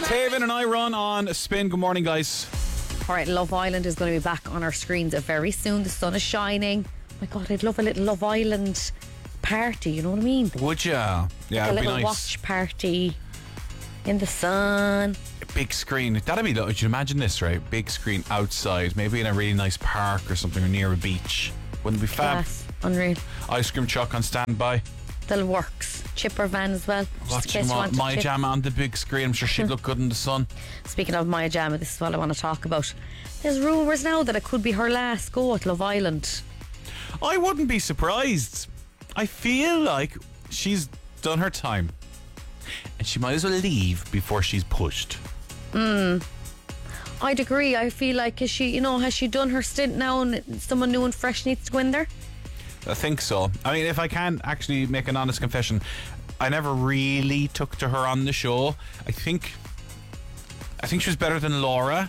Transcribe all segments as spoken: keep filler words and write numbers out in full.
Taven and I run on Spin. Good morning, guys. Alright, Love Island is going to be back on our screens very soon. The sun is shining. Oh my God, I'd love a little Love Island party, you know what I mean? Would ya? Yeah, a it'd be little nice. watch party in the sun. Big screen. That'd be, would you imagine this, right? Big screen outside, maybe in a really nice park or something, or near a beach. Wouldn't it be fab? Class, unreal. Ice cream truck on standby. That works. Chipper van as well. just in Watching case you Ma- want to Maya chip. Jama on the big screen. I'm sure she'd look good in the sun. Speaking of Maya Jama, this is what I want to talk about. There's rumours now that it could be her last go at Love Island. I wouldn't be surprised. I feel like she's done her time, and she might as well leave before she's pushed. Mm. I'd agree. I feel like has she, you know, has she done her stint now and someone new and fresh needs to go in there? I think so. I mean, if I can actually make an honest confession, I never really took to her on the show. I think I think she was better than Laura.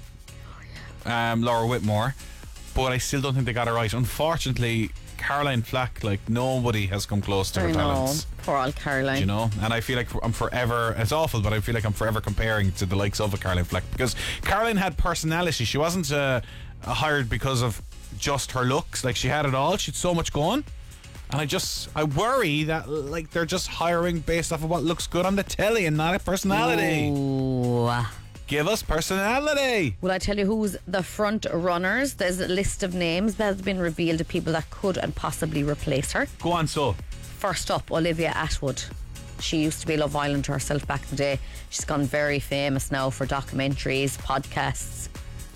Um, Laura Whitmore. But I still don't think they got it right. Unfortunately, Caroline Flack, like, nobody has come close to her I know. talents. Poor old Caroline. Do you know? And I feel like I'm forever, it's awful, but I feel like I'm forever comparing to the likes of a Caroline Flack, because Caroline had personality. She wasn't uh, hired because of just her looks. Like, she had it all. She had so much going. And I just, I worry that, like, they're just hiring based off of what looks good on the telly and not a personality. Ooh. Give us personality. Will I tell you who's the front runners? There's a list of names that has been revealed of people that could and possibly replace her. Go on, so. First up, Olivia Atwood. She used to be Love Island herself back in the day. She's gone very famous now for documentaries, podcasts.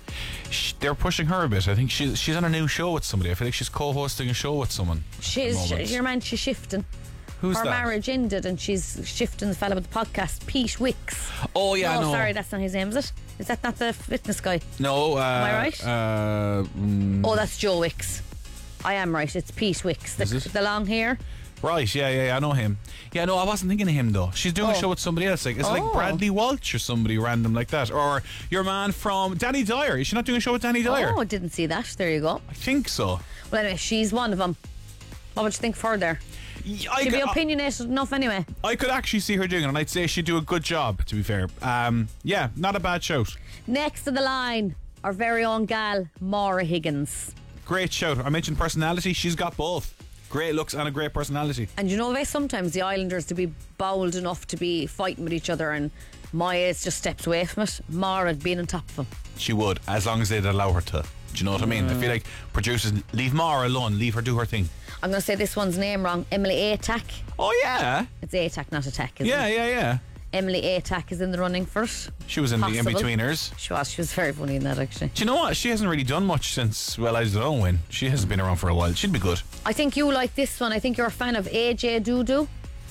She, they're pushing her a bit. I think she's she's on a new show with somebody. I feel like she's co-hosting a show with someone. She's, your man, she's shifting. Who's her that? marriage ended and she's shifting the fella with the podcast, Pete Wicks. Oh, yeah, no, no. sorry, that's not his name, is it? Is that not the fitness guy? No. Uh, Am I right? Uh, mm, oh, that's Joe Wicks. I am right. It's Pete Wicks. The, Is it? the long hair. Right, yeah, yeah, yeah, I know him. Yeah, no, I wasn't thinking of him, though. She's doing Oh. a show with somebody else. Like, it's Oh. like Bradley Walsh or somebody random like that. Or your man from Danny Dyer. Is she not doing a show with Danny Dyer? Oh, didn't see that. There you go. I think so. Well, anyway, she's one of them. What would you think for there? I She'd be could, opinionated enough anyway. I could actually see her doing it, and I'd say she'd do a good job, to be fair. Um, yeah, not a bad shout. Next to the line, our very own gal, Maura Higgins. Great shout. I mentioned personality. She's got both. Great looks and a great personality. And you know, they sometimes the Islanders to be bowled enough to be fighting with each other, and Maya's just steps away from it. Maura'd been on top of them. She would, as long as they'd allow her to. Do you know what I mean? I feel like producers, leave Mara alone, leave her do her thing. I'm going to say this one's name wrong. Emily Atack. Oh, yeah. It's Atack, not Attack, isn't Yeah, it? yeah, yeah. Emily Atack is in the running for it. She was in Possible. the In-Betweeners. She was. She was very funny in that, actually. Do you know what? She hasn't really done much since, well, I don't know when. She hasn't been around for a while. She'd be good. I think you like this one. I think you're a fan of A J Dudu.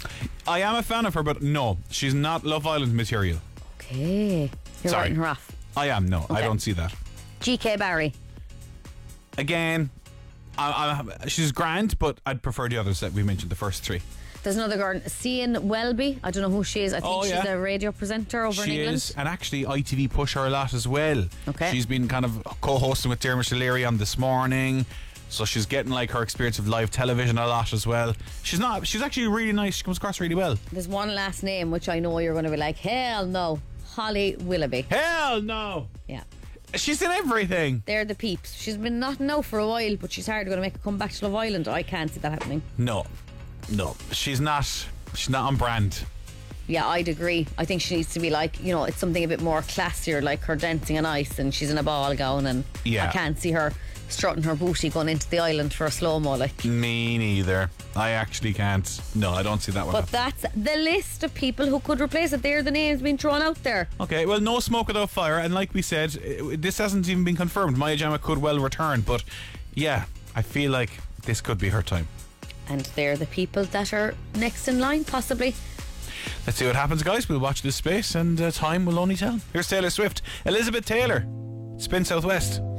I am a fan of her, but no, she's not Love Island material. Okay. You're Sorry. writing her off. I am, no. I Okay. don't see that. G K Barry. Again, I, I, she's grand, but I'd prefer the others that we mentioned, the first three. There's another girl, Cian Welby. I don't know who she is. I think Oh, she's yeah. a radio presenter over in She England. is, and actually I T V push her a lot as well. Okay. She's been kind of co-hosting with Dermot O'Leary on This Morning, so she's getting like her experience of live television a lot as well. She's not. She's actually really nice. She comes across really well. There's one last name which I know you're going to be like, hell no. Holly Willoughby. Hell no. Yeah. She's in everything. They're the peeps. She's been not now for a while, but she's hardly going to make a comeback to Love Island. I can't see that happening. No, no, she's not. She's not on brand. Yeah, I'd agree. I think she needs to be like, you know, it's something a bit more classier, like her dancing on ice and she's in a ball gown, and Yeah. I can't see her strutting her booty going into the island for a slow-mo, like. Me neither. I actually can't. No, I don't see that one. But that's the list of people who could replace it. They're the names being thrown out there. Okay, well, no smoke without fire, and like we said, it, this hasn't even been confirmed. Maya Jama could well return, but yeah, I feel like this could be her time. And they're the people that are next in line, possibly. Let's see what happens, guys. We'll watch this space, and uh, time will only tell. Here's Taylor Swift. Elizabeth Taylor. Spin Southwest.